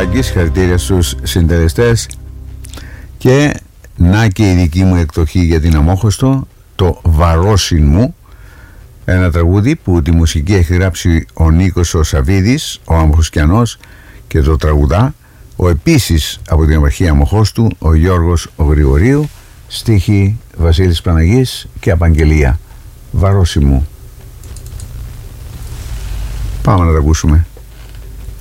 Μητσοτάκης, χαρακτήρια στους συντελεστές. Και να και η δική μου εκδοχή για την Αμόχωστο, το Βαρόσιν μου, ένα τραγούδι που τη μουσική έχει γράψει ο Νίκος ο Σαβίδης, ο Αμοχοσκιανός, και το τραγουδά ο επίσης από την επαρχία Αμοχώστου ο Γιώργος ο Γρηγορίου, στίχη Βασίλης Παναγής και Απαγγελία. Βαρόσιν μου. Πάμε να τα ακούσουμε.